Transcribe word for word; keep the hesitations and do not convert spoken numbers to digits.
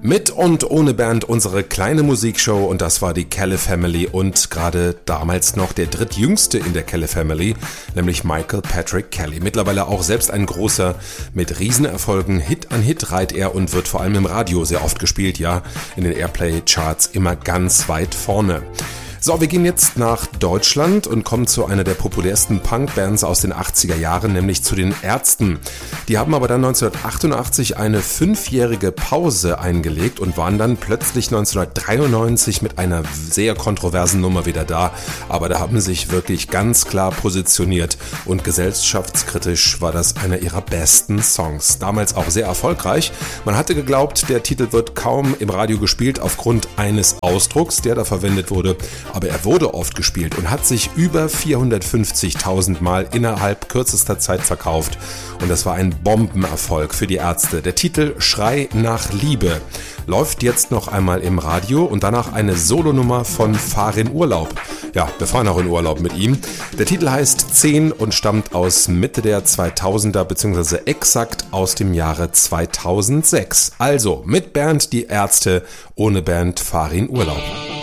Mit und ohne Band unsere kleine Musikshow und das war die Kelly Family und gerade damals noch der drittjüngste in der Kelly Family, nämlich Michael Patrick Kelly. Mittlerweile auch selbst ein großer, mit Riesenerfolgen, Hit an Hit reiht er und wird vor allem im Radio sehr oft gespielt, ja, in den Airplay-Charts immer ganz weit vorne. So, wir gehen jetzt nach Deutschland und kommen zu einer der populärsten Punkbands aus den achtziger Jahren, nämlich zu den Ärzten. Die haben aber dann neunzehnhundertachtundachtzig eine fünfjährige Pause eingelegt und waren dann plötzlich neunzehnhundertdreiundneunzig mit einer sehr kontroversen Nummer wieder da. Aber da haben sie sich wirklich ganz klar positioniert und gesellschaftskritisch war das einer ihrer besten Songs. Damals auch sehr erfolgreich. Man hatte geglaubt, der Titel wird kaum im Radio gespielt aufgrund eines Ausdrucks, der da verwendet wurde. Aber er wurde oft gespielt und hat sich über vierhundertfünfzigtausend Mal innerhalb kürzester Zeit verkauft. Und das war ein Bombenerfolg für die Ärzte. Der Titel Schrei nach Liebe läuft jetzt noch einmal im Radio und danach eine Solonummer von Fahr in Urlaub. Ja, wir fahren auch in Urlaub mit ihm. Der Titel heißt zehn und stammt aus Mitte der zweitausender bzw. exakt aus dem Jahre zweitausendsechs. Also mit Band die Ärzte, ohne Band Fahr in Urlaub.